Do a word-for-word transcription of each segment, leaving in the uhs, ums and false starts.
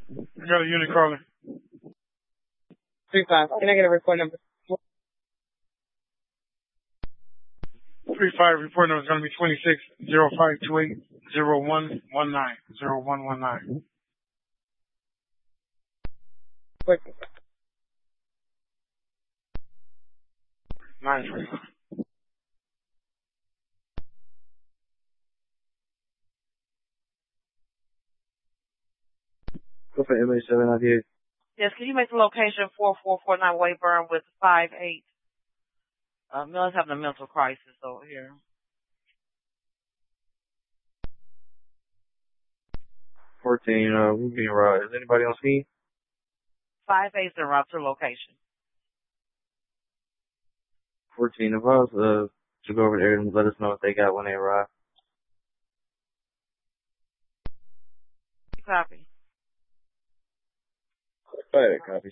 I got a unit caller. Three five. Can I get a report number? Three five report number is going to be twenty six zero five two eight zero one one nine zero one one nine. Quick. Nine twenty five. Go for M A seven ninety-eight. Yes, can you make the location four four four nine Wayburn with five eight? Uh, Miller's having a mental crisis over here. fourteen, uh, we're being robbed. Is anybody on scene? Five eight's en route to location. fourteen, if I was, uh, to go over there and let us know what they got when they arrive. Copy. Right, copy.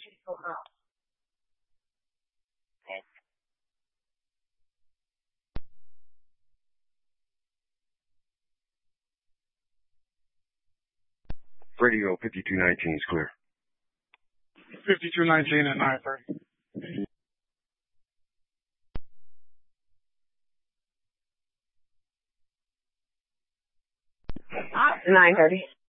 Radio fifty-two nineteen is clear. fifty-two nineteen at nine thirty. Nine thirty.